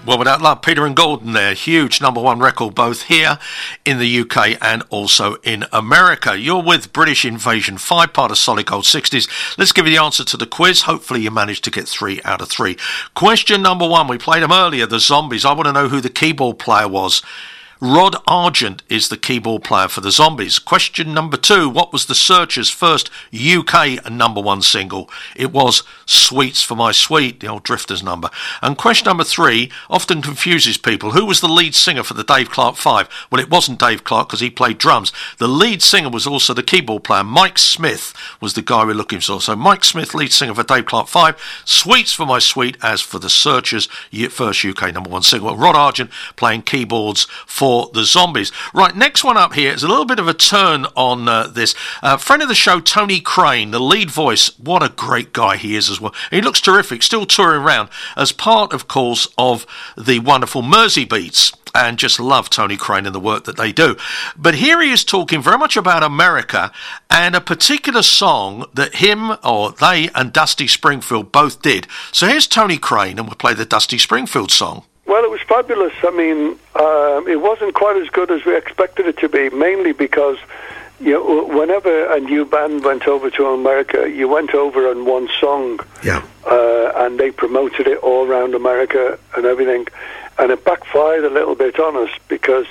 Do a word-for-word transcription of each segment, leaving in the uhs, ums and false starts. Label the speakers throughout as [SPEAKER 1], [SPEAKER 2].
[SPEAKER 1] Well, without luck, Peter and Gordon there, huge number one record both here in the U K and also in America. You're with British Invasion, five-part of Solid Gold sixties. Let's give you the answer to the quiz. Hopefully you managed to get three out of three. Question number one, we played them earlier, the Zombies. I want to know who the keyboard player was. Rod Argent is the keyboard player for the Zombies. Question number two, what was the Searchers' first U K number one single? It was Sweets for My Sweet, the old Drifters number. And question number three often confuses people. Who was the lead singer for the Dave Clark Five? Well, it wasn't Dave Clark because he played drums. The lead singer was also the keyboard player. Mike Smith was the guy we're looking for. So Mike Smith, lead singer for Dave Clark Five. Sweets for My Sweet as for the Searchers' first U K number one single. Rod Argent playing keyboards for the Zombies. Right, next one up here is a little bit of a turn on uh, this. Uh, friend of the show, Tony Crane, the lead voice. What a great guy he is as well. He looks terrific, still touring around as part, of course, of the wonderful Mersey Beats. And just love Tony Crane and the work that they do. But here he is talking very much about America and a particular song that him or they and Dusty Springfield both did. So here's Tony Crane, and we'll play the Dusty Springfield song.
[SPEAKER 2] Well, it was fabulous. I mean, um, it wasn't quite as good as we expected it to be, mainly because, you know, whenever a new band went over to America, you went over on one song,
[SPEAKER 1] yeah,
[SPEAKER 2] uh, and they promoted it all around America and everything, and it backfired a little bit on us because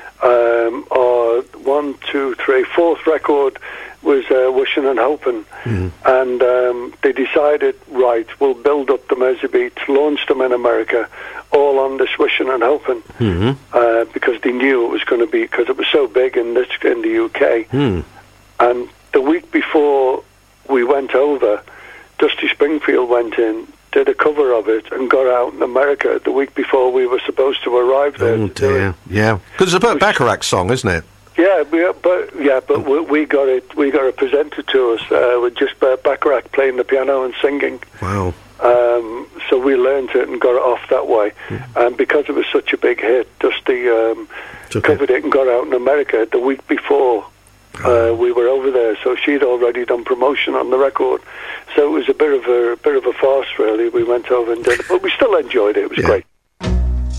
[SPEAKER 2] um, our one, two, three, fourth record was uh, Wishing and Hoping, mm. and um, they decided, right, we'll build up the Mersey Beats, launched them in America, all on this Wishing and Hoping, mm-hmm. uh, because they knew it was going to be, because it was so big in this in the U K. Mm. And the week before we went over, Dusty Springfield went in, did a cover of it, and got out in America the week before we were supposed to arrive there.
[SPEAKER 1] Oh dear, yeah, because it's a Burt Bacharach song, isn't it?
[SPEAKER 2] Yeah, we, but yeah, but we, we got it. We got it presented to us uh, with just Burt Bacharach playing the piano and singing.
[SPEAKER 1] Wow.
[SPEAKER 2] Um, so we learned it and got it off that way. Mm. And because it was such a big hit, Dusty um, covered it and got out in America the week before uh, we were over there. So she'd already done promotion on the record. So it was a bit of a, a bit of a farce, really. We went over and did it, but we still enjoyed it. It was
[SPEAKER 1] yeah.
[SPEAKER 2] great.